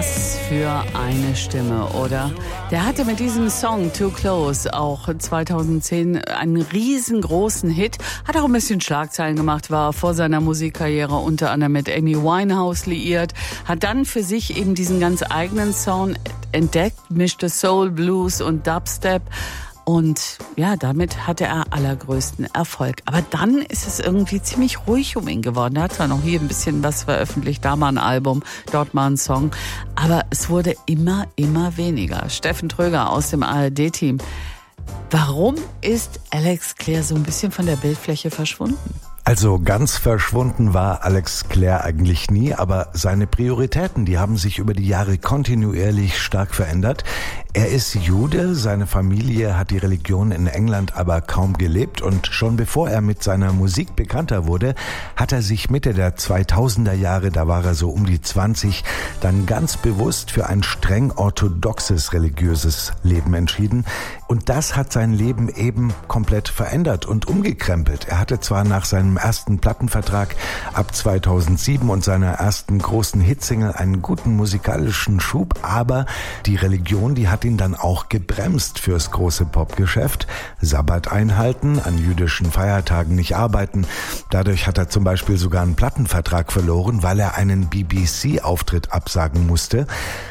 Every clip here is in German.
Was für eine Stimme, oder? Der hatte mit diesem Song Too Close auch 2010 einen riesengroßen Hit, hat auch ein bisschen Schlagzeilen gemacht, war vor seiner Musikkarriere unter anderem mit Amy Winehouse liiert, hat dann für sich eben diesen ganz eigenen Sound entdeckt, mischte Soul, Blues und Dubstep. Und ja, damit hatte er allergrößten Erfolg. Aber dann ist es irgendwie ziemlich ruhig um ihn geworden. Er hat zwar noch hier ein bisschen was veröffentlicht, da mal ein Album, dort mal ein Song. Aber es wurde immer weniger. Steffen Tröger aus dem ARD-Team. Warum ist Alex Clare so ein bisschen von der Bildfläche verschwunden? Also ganz verschwunden war Alex Clare eigentlich nie, aber seine Prioritäten, die haben sich über die Jahre kontinuierlich stark verändert. Er ist Jude, seine Familie hat die Religion in England aber kaum gelebt und schon bevor er mit seiner Musik bekannter wurde, hat er sich Mitte der 2000er Jahre, da war er so um die 20, dann ganz bewusst für ein streng orthodoxes religiöses Leben entschieden. Und das hat sein Leben eben komplett verändert und umgekrempelt. Er hatte zwar nach seinem ersten Plattenvertrag ab 2007 und seiner ersten großen Hitsingle einen guten musikalischen Schub, aber die Religion, die hat ihn dann auch gebremst fürs große Popgeschäft. Sabbat einhalten, an jüdischen Feiertagen nicht arbeiten. Dadurch hat er zum Beispiel sogar einen Plattenvertrag verloren, weil er einen BBC-Auftritt absagen musste.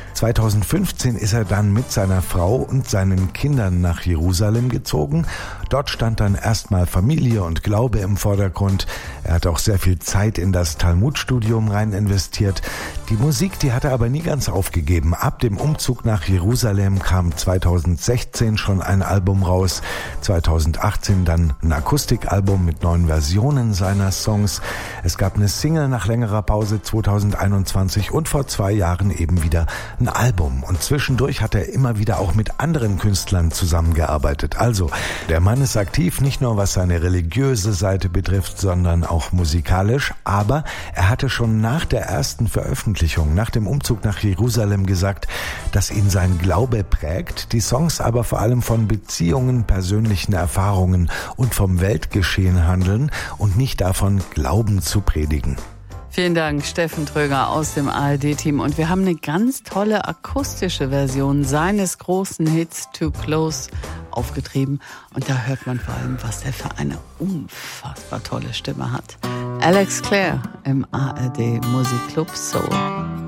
2015 ist er dann mit seiner Frau und seinen Kindern nach Jerusalem gezogen. Dort stand dann erstmal Familie und Glaube im Vordergrund. Er hat auch sehr viel Zeit in das Talmudstudium rein investiert. Die Musik, die hat er aber nie ganz aufgegeben. Ab dem Umzug nach Jerusalem kam 2016 schon ein Album raus. 2018 dann ein Akustikalbum mit 9 Versionen seiner Songs. Es gab eine Single nach längerer Pause 2021 und vor 2 Jahren eben wieder ein Album. Und zwischendurch hat er immer wieder auch mit anderen Künstlern zusammengearbeitet. Also, der Mann ist aktiv, nicht nur was seine religiöse Seite betrifft, sondern auch musikalisch. Aber er hatte schon nach der ersten Veröffentlichung, nach dem Umzug nach Jerusalem gesagt, dass ihn sein Glaube prägt, die Songs aber vor allem von Beziehungen, persönlichen Erfahrungen und vom Weltgeschehen handeln und nicht davon, Glauben zu predigen. Vielen Dank, Steffen Tröger aus dem ARD-Team. Und wir haben eine ganz tolle akustische Version seines großen Hits Too Close aufgetrieben. Und da hört man vor allem, was der für eine unfassbar tolle Stimme hat. Alex Clare im ARD Musikclub Soul.